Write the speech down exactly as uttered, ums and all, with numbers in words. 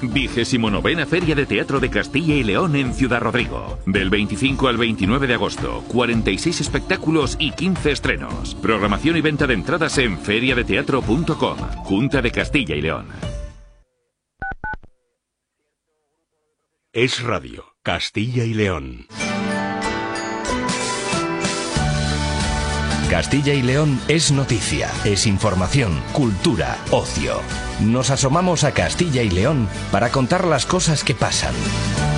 Vigésimo novena Feria de Teatro de Castilla y León en Ciudad Rodrigo. Del veinticinco al veintinueve de agosto, cuarenta y seis espectáculos y quince estrenos. Programación y venta de entradas en feria de teatro punto com. Junta de Castilla y León. Es Radio, Castilla y León. Castilla y León es noticia, es información, cultura, ocio. Nos asomamos a Castilla y León para contar las cosas que pasan.